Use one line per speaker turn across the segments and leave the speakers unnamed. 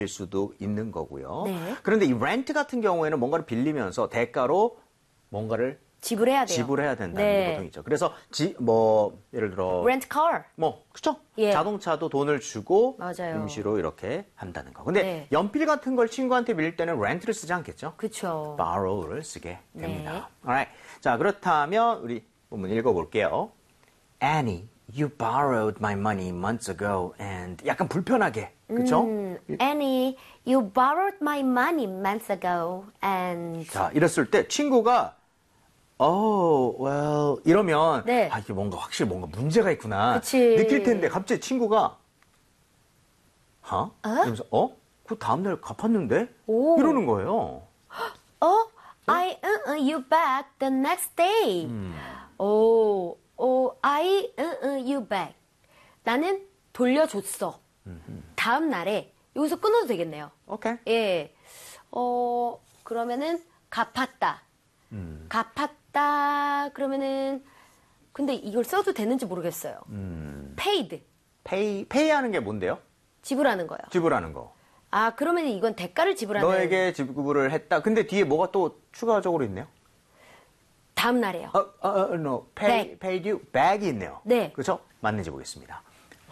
일 수도 있는 거고요.
네.
그런데 이 rent 같은 경우에는 뭔가를 빌리면서 대가로 뭔가를
지불해야 돼요.
지불해야 된다는
네.
게 보통 있죠. 그래서 예를 들어
rent car.
그쵸?
예.
자동차도 돈을 주고
맞아요.
임시로 이렇게 한다는 거. 근데
네.
연필 같은 걸 친구한테 빌릴 때는 rent를 쓰지 않겠죠?
그쵸.
borrow를 쓰게 됩니다.
네.
Alright. 자, 그렇다면 우리 본문 읽어볼게요. Annie, you borrowed my money months ago and 약간 불편하게, 그쵸?
Annie, you borrowed my money months ago and
자, 이랬을 때 친구가 well, 이러면
네.
이게 확실히 뭔가 문제가 있구나
그치.
느낄 텐데 갑자기 친구가 이러면서 그 다음날 갚았는데?
오.
이러는 거예요.
I you back the next day. I you back. 나는 돌려줬어. 다음 날에 여기서 끊어도 되겠네요.
오케이.
예. 그러면은 갚았다. 갚았다. 그러면은 근데 이걸 써도 되는지 모르겠어요. paid.
pay 하는 게 뭔데요?
지불하는 거요.
지불하는 거.
아, 그러면 이건 대가를 지불하는
너에게 지불을 했다. 근데 뒤에 뭐가 또 추가적으로 있네요?
다음 날에요.
no. paid you back이 있네요.
네.
그렇죠? 맞는지 보겠습니다.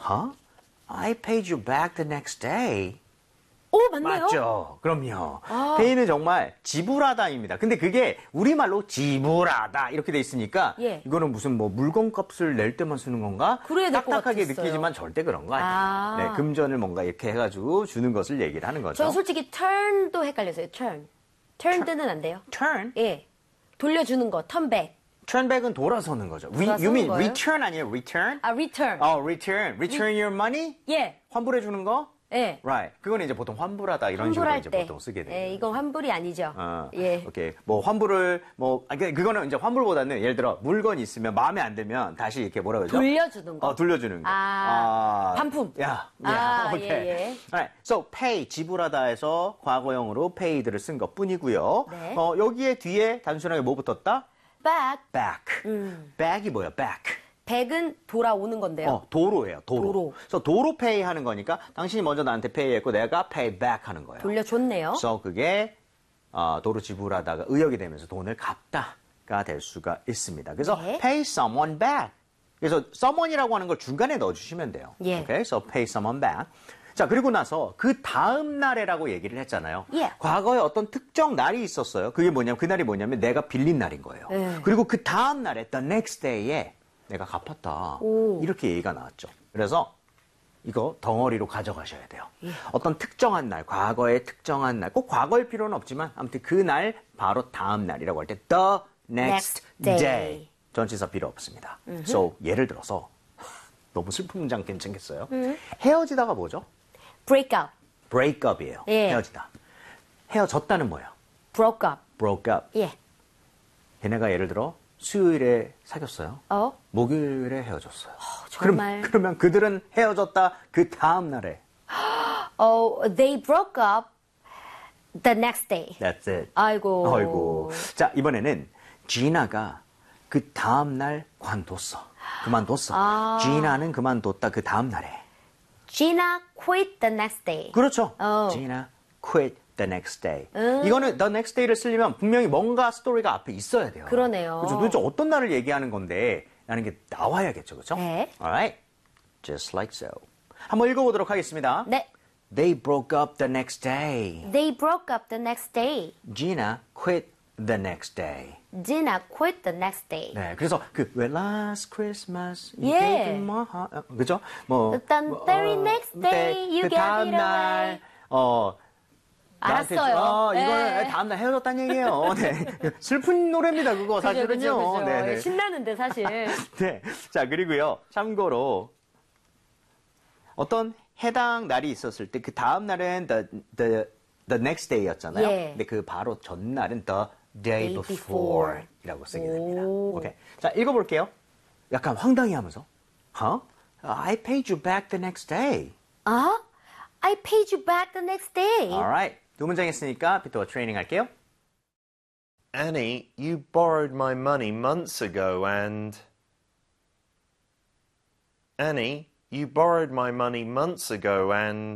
I paid you back the next day.
오, 맞네요.
맞죠? 그럼요. pay는 정말 지불하다입니다. 근데 그게 우리말로 지불하다 이렇게 돼 있으니까
예.
이거는 무슨 물건값을 낼 때만 쓰는 건가?
그래야 될 것
딱딱하게
같았어요.
느끼지만 절대 그런 거 아니에요. 네, 금전을 뭔가 이렇게 해가지고 주는 것을 얘기를 하는 거죠.
전 솔직히 turn도 헷갈렸어요. turned는 안 돼요?
turn?
예. 돌려주는 거, turn back.
turn back은 돌아서는 거죠.
돌아서는
you mean
거예요?
return 아니에요? return?
아, return.
return your money?
예.
환불해 주는 거?
예.
Right. 그거는 이제 보통 환불하다 이런 식으로
환불할
이제
때.
보통 쓰게 돼요.
예, 이건 환불이 아니죠. 예.
오케이. 환불을 그거는 이제 환불보다는 예를 들어 물건이 있으면 마음에 안 들면 다시 이렇게 뭐라 그러죠?
돌려주는 거.
돌려주는 거.
반품.
오케이.
예.
Alright. So pay 지불하다에서 과거형으로 paid를 쓴 것뿐이고요.
네.
여기에 뒤에 단순하게 뭐 붙었다?
back.
back. back이 뭐야? back.
back은 돌아오는 건데요.
도로예요. 도로. 그래서 도로 페이 하는 거니까 당신이 먼저 나한테 페이 했고 내가 pay back 하는 거예요.
돌려줬네요.
그래서 그게 도로 지불하다가 의역이 되면서 돈을 갚다가 될 수가 있습니다. 그래서
네.
pay someone back. 그래서 someone이라고 하는 걸 중간에 넣어주시면 돼요.
예.
오케이, so pay someone back. 자, 그리고 나서 그 다음 날에라고 얘기를 했잖아요.
예.
과거에 어떤 특정 날이 있었어요. 그게 뭐냐면 그 날이 뭐냐면 내가 빌린 날인 거예요.
예.
그리고 그 다음 날에 the next day에 내가 갚았다.
오.
이렇게 얘기가 나왔죠. 그래서 이거 덩어리로 가져가셔야 돼요. 어떤 특정한 날, 과거의 특정한 날, 꼭 과거일 필요는 없지만 아무튼 그 날 바로 다음 날이라고 할 때 the next day. 전치사 필요 없습니다. So 예를 들어서 너무 슬픈 문장 괜찮겠어요? 헤어지다가 뭐죠?
break up.
break up이에요.
예.
헤어지다. 헤어졌다는 뭐예요?
broke up.
broke up.
예.
걔네가 예를 들어 수요일에 사귀었어요. 목요일에 헤어졌어요.
정말.
그러면 그들은 헤어졌다 그 다음 날에.
they broke up the next day.
That's it.
아이고.
자, 이번에는 지나가 그 다음 날 관뒀어. 그만뒀어. 지나는 그만뒀다 그 다음 날에.
Gina quit the next day.
그렇죠. Gina quit the next day. 이거는 the next day를 쓰려면 분명히 뭔가 스토리가 앞에 있어야 돼요.
그러네요.
그렇죠. 도대체 어떤 날을 얘기하는 건데 라는 게 나와야겠죠. 그렇죠?
네.
Alright. Just like so. 한번 읽어보도록 하겠습니다.
네.
They broke up the next day.
They broke up the next day.
Gina quit the next day.
Gina quit the next day.
네, 그래서 Well, last Christmas you
예.
gave me my heart. 그죠?
일단 very next day you
그
gave
다음
it away.
날 나한테
알았어요.
이거는
예.
다음 날 헤어졌다는 얘기예요. 네. 슬픈 노래입니다. 그거 사실은요.
그죠.
네, 네.
신나는데 사실.
네. 자, 그리고요. 참고로 어떤 해당 날이 있었을 때 그 다음 날은 the next day였잖아요.
예.
근데 그 바로 전날은 the day before이라고 쓰게 됩니다. 오케이. 자, 읽어볼게요. 약간 황당해 하면서. I paid you back the next day.
I paid you back the next day.
Alright. 두 문장 했으니까 비트와 트레이닝 할게요.
Annie, you borrowed my money months ago and... Annie, you borrowed my money months ago and...